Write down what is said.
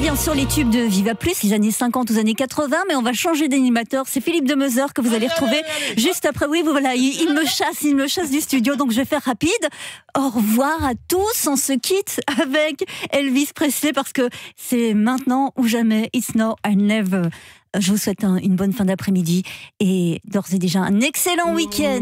bien sûr les tubes de Viva Plus, les années 50 aux années 80, mais on va changer d'animateur. C'est Philippe Demezer que vous allez retrouver juste après. Oui, voilà, il me chasse du studio, donc je vais faire rapide. Au revoir à tous, on se quitte avec Elvis Presley parce que c'est maintenant ou jamais, it's now or never. Je vous souhaite une bonne fin d'après-midi et d'ores et déjà un excellent week-end.